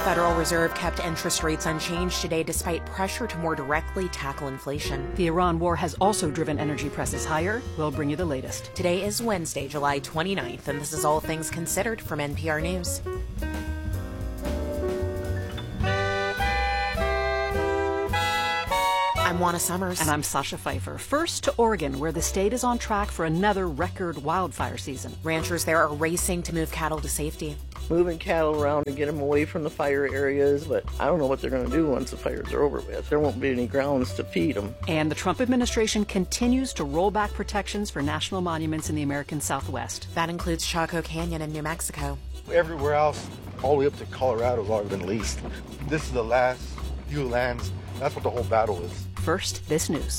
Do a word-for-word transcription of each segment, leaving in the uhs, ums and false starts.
Federal Reserve kept interest rates unchanged today despite pressure to more directly tackle inflation. The Iran war has also driven energy prices higher. We'll bring you the latest. Today is Wednesday, July twenty-ninth, and this is All Things Considered from N P R News. I'm Juana Summers. And I'm Sasha Pfeiffer. First to Oregon, where the state is on track for another record wildfire season. Ranchers there are racing to move cattle to safety. Moving cattle around to get them away from the fire areas, but I don't know what they're going to do once the fires are over with. There won't be any grounds to feed them. And the Trump administration continues to roll back protections for national monuments in the American Southwest. That includes Chaco Canyon in New Mexico. Everywhere else, all the way up to Colorado, has already been leased. This is the last few lands. That's what the whole battle is. First, this news.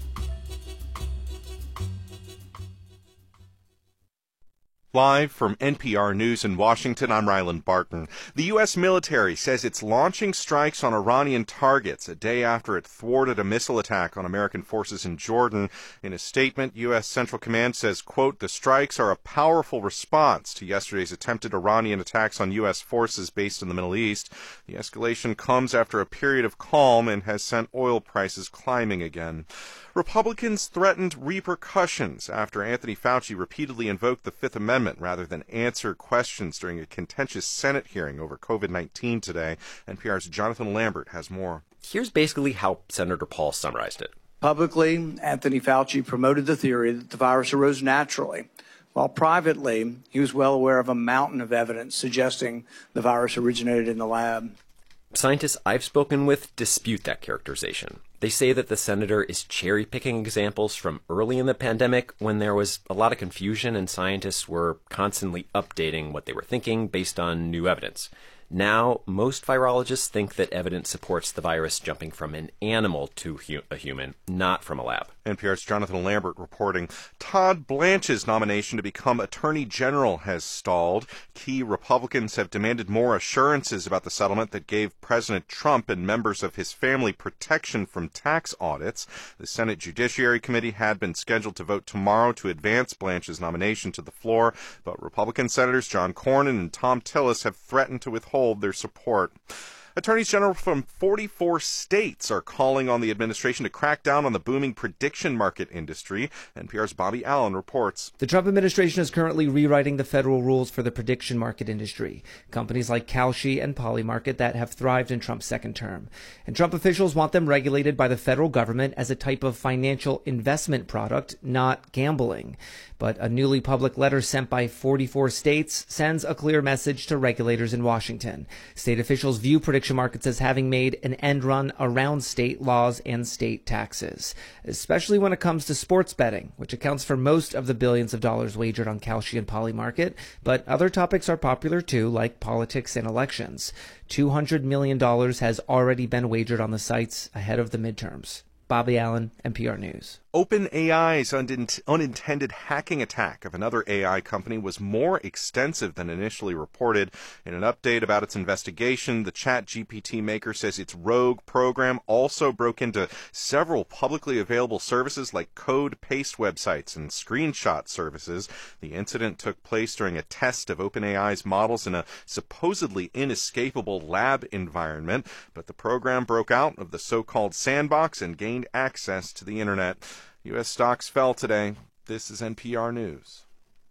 Live from N P R News in Washington, I'm Ryland Barton. The U S military says it's launching strikes on Iranian targets a day after it thwarted a missile attack on American forces in Jordan. In a statement, U S Central Command says, quote, the strikes are a powerful response to yesterday's attempted Iranian attacks on U S forces based in the Middle East. The escalation comes after a period of calm and has sent oil prices climbing again. Republicans threatened repercussions after Anthony Fauci repeatedly invoked the Fifth Amendment rather than answer questions during a contentious Senate hearing over COVID nineteen today. N P R's Jonathan Lambert has more. Here's basically how Senator Paul summarized it. Publicly, Anthony Fauci promoted the theory that the virus arose naturally, while privately, he was well aware of a mountain of evidence suggesting the virus originated in the lab. Scientists I've spoken with dispute that characterization. They say that the senator is cherry-picking examples from early in the pandemic when there was a lot of confusion and scientists were constantly updating what they were thinking based on new evidence. Now, most virologists think that evidence supports the virus jumping from an animal to hu- a human, not from a lab. N P R's Jonathan Lambert reporting. Todd Blanche's nomination to become Attorney General has stalled. Key Republicans have demanded more assurances about the settlement that gave President Trump and members of his family protection from tax audits. The Senate Judiciary Committee had been scheduled to vote tomorrow to advance Blanche's nomination to the floor, but Republican Senators John Cornyn and Thom Tillis have threatened to withhold their support. Attorneys General from forty-four states are calling on the administration to crack down on the booming prediction market industry. N P R's Bobby Allen reports. The Trump administration is currently rewriting the federal rules for the prediction market industry. Companies like Kalshi and Polymarket that have thrived in Trump's second term. And Trump officials want them regulated by the federal government as a type of financial investment product, not gambling. But a newly public letter sent by forty-four states sends a clear message to regulators in Washington. State officials view prediction markets as having made an end run around state laws and state taxes, especially when it comes to sports betting, which accounts for most of the billions of dollars wagered on Kalshi and Polymarket. But other topics are popular too, like politics and elections. two hundred million dollars has already been wagered on the sites ahead of the midterms. Bobby Allen, N P R News. OpenAI's unintended hacking attack of another A I company was more extensive than initially reported. In an update about its investigation, the ChatGPT maker says its rogue program also broke into several publicly available services like code paste websites and screenshot services. The incident took place during a test of OpenAI's models in a supposedly inescapable lab environment, but the program broke out of the so-called sandbox and gained access to the internet. U S stocks fell today. This is N P R News.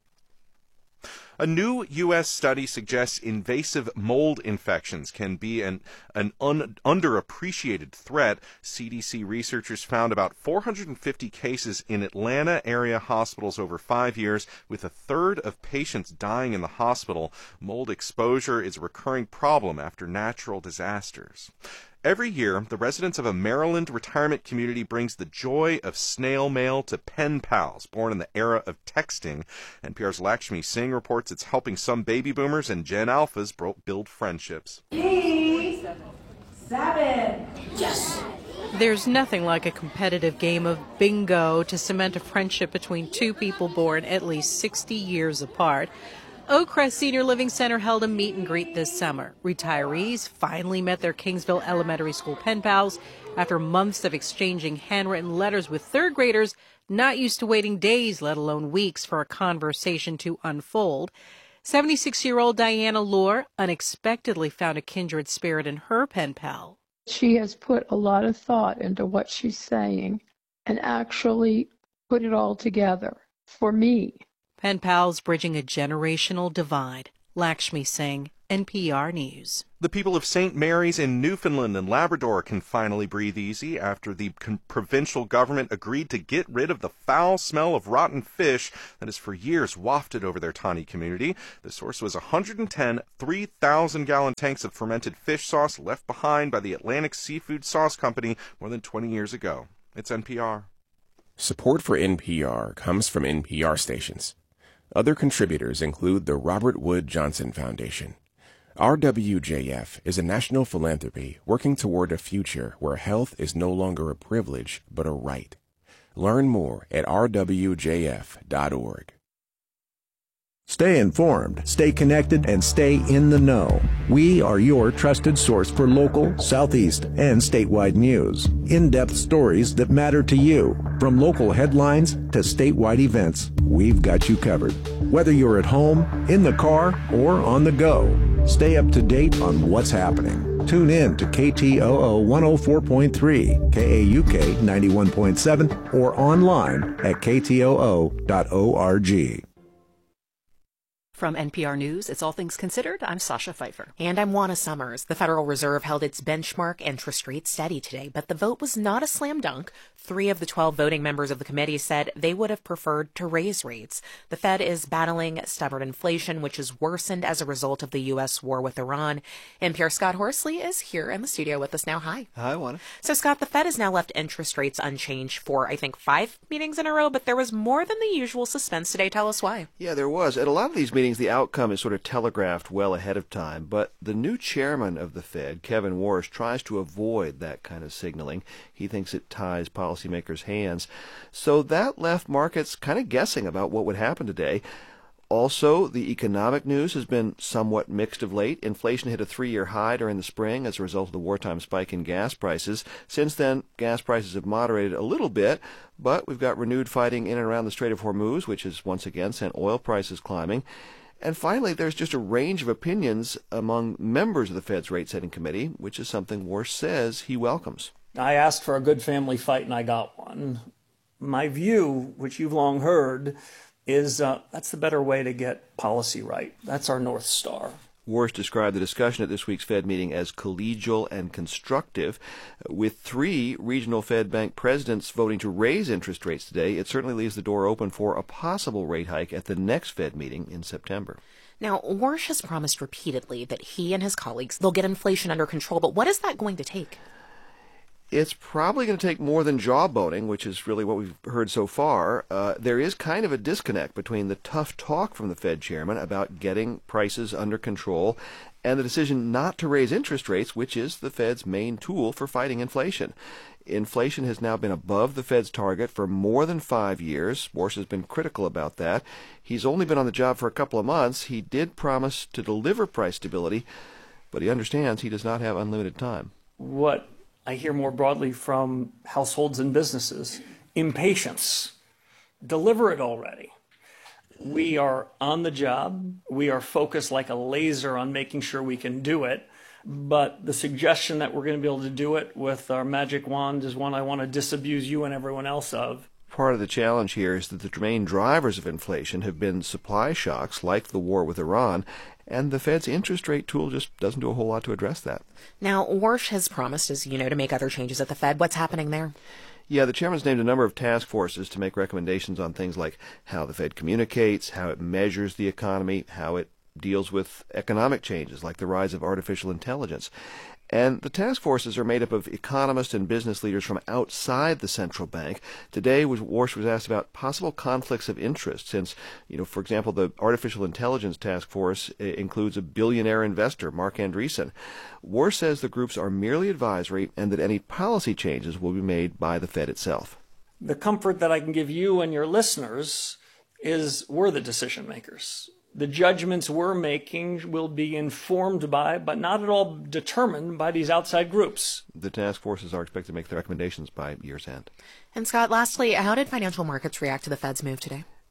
A new U S study suggests invasive mold infections can be an, an un, underappreciated threat. C D C researchers found about four hundred fifty cases in Atlanta area hospitals over five years, with a third of patients dying in the hospital. Mold exposure is a recurring problem after natural disasters. Every year, the residents of a Maryland retirement community brings the joy of snail mail to pen pals born in the era of texting. N P R's Lakshmi Singh reports it's helping some baby boomers and Gen Alphas build friendships. Eight, seven. Yes! There's nothing like a competitive game of bingo to cement a friendship between two people born at least sixty years apart. Oak Crest Senior Living Center held a meet and greet this summer. Retirees finally met their Kingsville Elementary School pen pals after months of exchanging handwritten letters with third graders not used to waiting days, let alone weeks, for a conversation to unfold. seventy-six-year-old Diana Lohr unexpectedly found a kindred spirit in her pen pal. She has put a lot of thought into what she's saying and actually put it all together for me. Pen pals bridging a generational divide. Lakshmi Singh, N P R News. The people of Saint Mary's in Newfoundland and Labrador can finally breathe easy after the con- provincial government agreed to get rid of the foul smell of rotten fish that has for years wafted over their tiny community. The source was one hundred ten three thousand gallon tanks of fermented fish sauce left behind by the Atlantic Seafood Sauce Company more than twenty years ago. It's N P R. Support for N P R comes from N P R stations. Other contributors include the Robert Wood Johnson Foundation. R W J F is a national philanthropy working toward a future where health is no longer a privilege but a right. Learn more at r w j f dot org. Stay informed, stay connected, and stay in the know. We are your trusted source for local, Southeast, and statewide news. In-depth stories that matter to you. From local headlines to statewide events, we've got you covered. Whether you're at home, in the car, or on the go, stay up to date on what's happening. Tune in to K T O O one oh four point three, K A U K ninety-one point seven, or online at k t o o dot org. From N P R News, it's All Things Considered. I'm Sasha Pfeiffer. And I'm Juana Summers. The Federal Reserve held its benchmark interest rate steady today, but the vote was not a slam dunk. Three of the twelve voting members of the committee said they would have preferred to raise rates. The Fed is battling stubborn inflation, which has worsened as a result of the U S war with Iran. N P R Scott Horsley is here in the studio with us now. Hi. Hi, Juana. So, Scott, the Fed has now left interest rates unchanged for, I think, five meetings in a row, but there was more than the usual suspense today. Tell us why. Yeah, there was. At a lot of these meetings, the outcome is sort of telegraphed well ahead of time, but the new chairman of the Fed, Kevin Warsh, tries to avoid that kind of signaling. He thinks it ties policymakers' hands. So that left markets kind of guessing about what would happen today. Also, the economic news has been somewhat mixed of late. Inflation hit a three-year high during the spring as a result of the wartime spike in gas prices. Since then, gas prices have moderated a little bit, but we've got renewed fighting in and around the Strait of Hormuz, which has once again sent oil prices climbing. And finally, there's just a range of opinions among members of the Fed's rate-setting committee, which is something Warsh says he welcomes. I asked for a good family fight, and I got one. My view, which you've long heard, is uh, that's the better way to get policy right. That's our North Star. Warsh described the discussion at this week's Fed meeting as collegial and constructive. With three regional Fed bank presidents voting to raise interest rates today, it certainly leaves the door open for a possible rate hike at the next Fed meeting in September. Now, Warsh has promised repeatedly that he and his colleagues, they'll get inflation under control, but what is that going to take? It's probably going to take more than jawboning, which is really what we've heard so far. Uh, there is kind of a disconnect between the tough talk from the Fed chairman about getting prices under control and the decision not to raise interest rates, which is the Fed's main tool for fighting inflation. Inflation has now been above the Fed's target for more than five years. Warsh has been critical about that. He's only been on the job for a couple of months. He did promise to deliver price stability, but he understands he does not have unlimited time. What I hear more broadly from households and businesses, impatience. Deliver it already. We are on the job. We are focused like a laser on making sure we can do it. But the suggestion that we're going to be able to do it with our magic wand is one I want to disabuse you and everyone else of. Part of the challenge here is that the main drivers of inflation have been supply shocks like the war with Iran, and the Fed's interest rate tool just doesn't do a whole lot to address that. Now, Warsh has promised, as you know, to make other changes at the Fed. What's happening there? Yeah, the chairman's named a number of task forces to make recommendations on things like how the Fed communicates, how it measures the economy, how it deals with economic changes like the rise of artificial intelligence. And the task forces are made up of economists and business leaders from outside the central bank. Today, Warsh was asked about possible conflicts of interest since, you know, for example, the artificial intelligence task force includes a billionaire investor, Mark Andreessen. Warsh says the groups are merely advisory and that any policy changes will be made by the Fed itself. The comfort that I can give you and your listeners is we're the decision makers. The judgments we're making will be informed by, but not at all determined by these outside groups. The task forces are expected to make their recommendations by year's end. And Scott, lastly, how did financial markets react to the Fed's move today?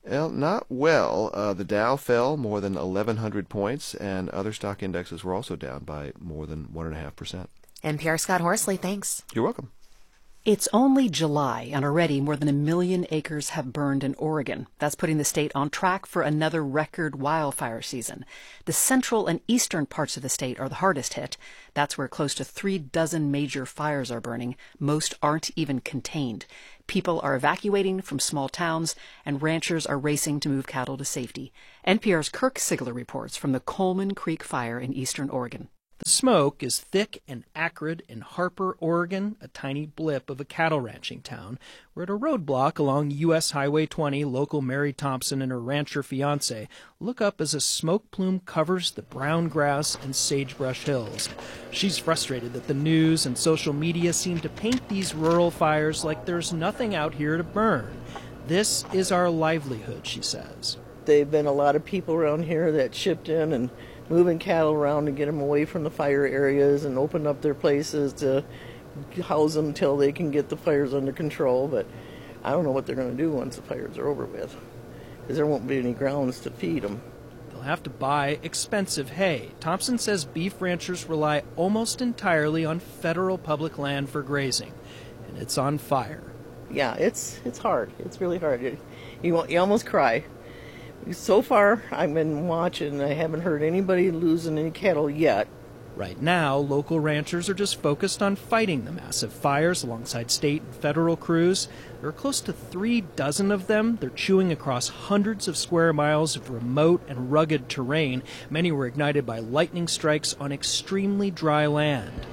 Well, not well. Uh, the Dow fell more than eleven hundred points, and other stock indexes were also down by more than one point five percent. N P R Scott Horsley, thanks. You're welcome. It's only July, and already more than a million acres have burned in Oregon. That's putting the state on track for another record wildfire season. The central and eastern parts of the state are the hardest hit. That's where close to three dozen major fires are burning. Most aren't even contained. People are evacuating from small towns, and ranchers are racing to move cattle to safety. N P R's Kirk Sigler reports from the Coleman Creek fire in eastern Oregon. The smoke is thick and acrid in Harper, Oregon, a tiny blip of a cattle ranching town. We're at a roadblock along U S Highway twenty. Local Mary Thompson and her rancher fiancé look up as a smoke plume covers the brown grass and sagebrush hills. She's frustrated that the news and social media seem to paint these rural fires like there's nothing out here to burn. This is our livelihood, she says. There've been a lot of people around here that chipped in and moving cattle around to get them away from the fire areas and open up their places to house them till they can get the fires under control. But I don't know what they're going to do once the fires are over with, because there won't be any grounds to feed them. They'll have to buy expensive hay. Thompson says beef ranchers rely almost entirely on federal public land for grazing, and it's on fire. Yeah, it's it's hard. It's really hard. You, you almost cry. So far, I've been watching. I haven't heard anybody losing any cattle yet. Right now, local ranchers are just focused on fighting the massive fires alongside state and federal crews. There are close to three dozen of them. They're chewing across hundreds of square miles of remote and rugged terrain. Many were ignited by lightning strikes on extremely dry land.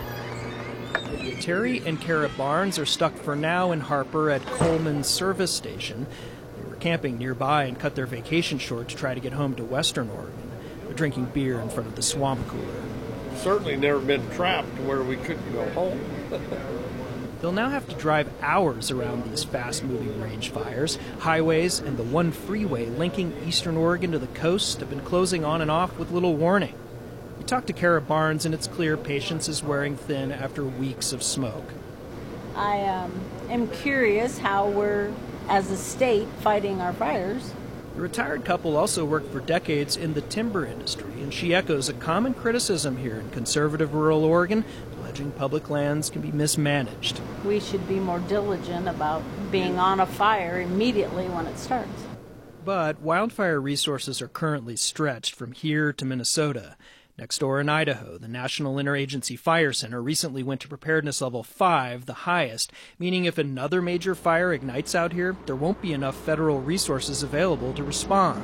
Terry and Kara Barnes are stuck for now in Harper at Coleman Service Station. Camping nearby and cut their vacation short to try to get home to western Oregon. They're drinking beer in front of the swamp cooler. Certainly never been trapped where we couldn't go home. They'll now have to drive hours around these fast-moving range fires. Highways and the one freeway linking eastern Oregon to the coast have been closing on and off with little warning. We talked to Kara Barnes, and it's clear patience is wearing thin after weeks of smoke. I um, am curious how we're, as a state, fighting our fires. The retired couple also worked for decades in the timber industry, and she echoes a common criticism here in conservative rural Oregon, alleging public lands can be mismanaged. We should be more diligent about being on a fire immediately when it starts. But wildfire resources are currently stretched from here to Minnesota. Next door in Idaho, the National Interagency Fire Center recently went to preparedness level five, the highest, meaning if another major fire ignites out here, there won't be enough federal resources available to respond.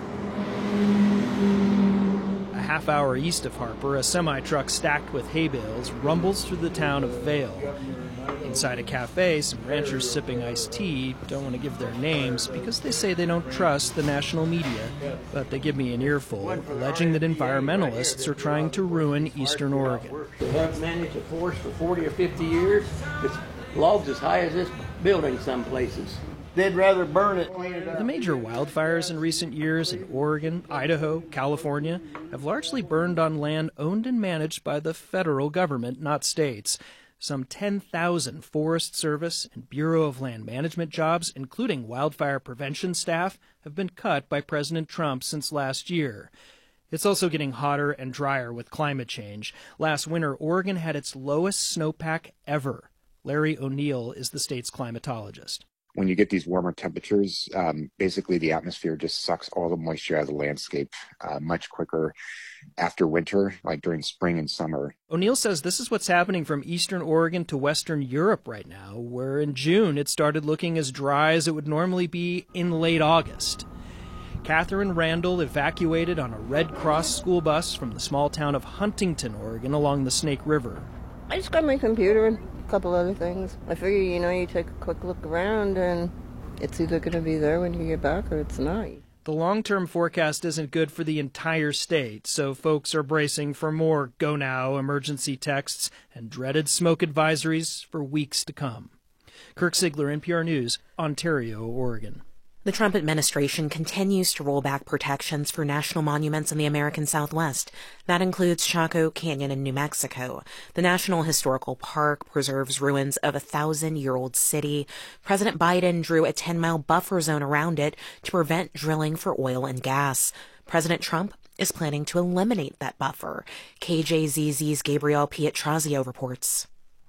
A half hour east of Harper, a semi-truck stacked with hay bales rumbles through the town of Vail. Inside a cafe, some ranchers sipping iced tea don't want to give their names because they say they don't trust the national media, but they give me an earful, alleging that environmentalists are trying to ruin eastern Oregon. We haven't managed a forest for forty or fifty years. It's logs as high as this building some places. They'd rather burn it. The major wildfires in recent years in Oregon, Idaho, California have largely burned on land owned and managed by the federal government, not states. Some ten thousand Forest Service and Bureau of Land Management jobs, including wildfire prevention staff, have been cut by President Trump since last year. It's also getting hotter and drier with climate change. Last winter, Oregon had its lowest snowpack ever. Larry O'Neill is the state's climatologist. When you get these warmer temperatures, um, basically the atmosphere just sucks all the moisture out of the landscape uh, much quicker after winter, like during spring and summer. O'Neill says this is what's happening from eastern Oregon to western Europe right now, where in June it started looking as dry as it would normally be in late August. Catherine Randall evacuated on a Red Cross school bus from the small town of Huntington, Oregon, along the Snake River. I just got my computer and a couple other things. I figure, you know, you take a quick look around and it's either going to be there when you get back or it's not. The long-term forecast isn't good for the entire state, so folks are bracing for more go now emergency texts and dreaded smoke advisories for weeks to come. Kirk Sigler, N P R News, Ontario, Oregon. The Trump administration continues to roll back protections for national monuments in the American Southwest. That includes Chaco Canyon in New Mexico. The National Historical Park preserves ruins of a thousand-year-old city. President Biden drew a ten-mile buffer zone around it to prevent drilling for oil and gas. President Trump is planning to eliminate that buffer. K J Z Z's Gabrielle Pietrazio reports.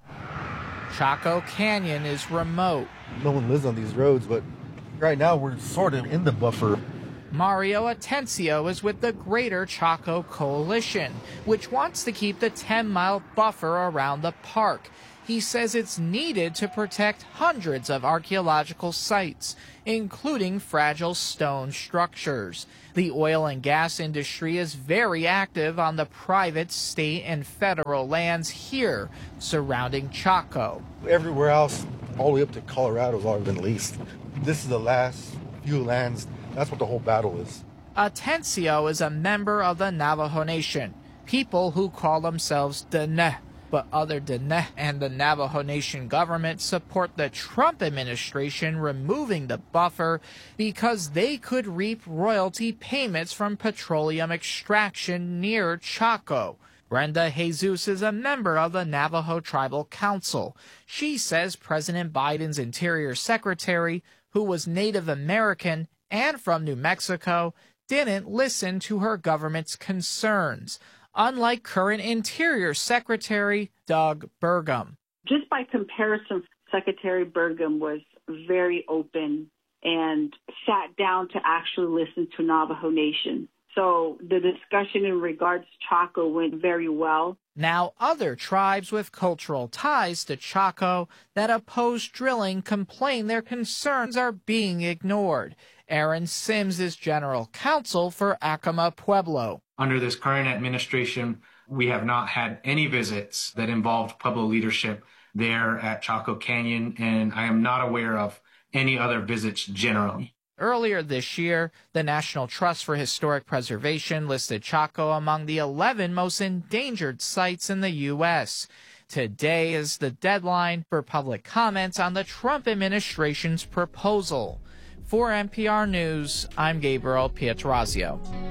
Chaco Canyon is remote. No one lives on these roads, but right now we're sort of in the buffer. Mario Atencio is with the Greater Chaco Coalition, which wants to keep the ten-mile buffer around the park. He says it's needed to protect hundreds of archaeological sites, including fragile stone structures. The oil and gas industry is very active on the private, state, and federal lands here surrounding Chaco. Everywhere else, all the way up to Colorado, has already been leased. This is the last few lands. That's what the whole battle is. Atencio is a member of the Navajo Nation, people who call themselves Diné. But other Diné and the Navajo Nation government support the Trump administration removing the buffer because they could reap royalty payments from petroleum extraction near Chaco. Brenda Jesus is a member of the Navajo Tribal Council. She says President Biden's Interior Secretary, who was Native American and from New Mexico, didn't listen to her government's concerns, unlike current Interior Secretary Doug Burgum. Just by comparison, Secretary Burgum was very open and sat down to actually listen to Navajo Nation. So the discussion in regards to Chaco went very well. Now other tribes with cultural ties to Chaco that oppose drilling complain their concerns are being ignored. Aaron Sims is general counsel for Acoma Pueblo. Under this current administration, we have not had any visits that involved Pueblo leadership there at Chaco Canyon, and I am not aware of any other visits generally. Earlier this year, the National Trust for Historic Preservation listed Chaco among the eleven most endangered sites in the U S Today is the deadline for public comments on the Trump administration's proposal. For N P R News, I'm Gabriel Pietrazio.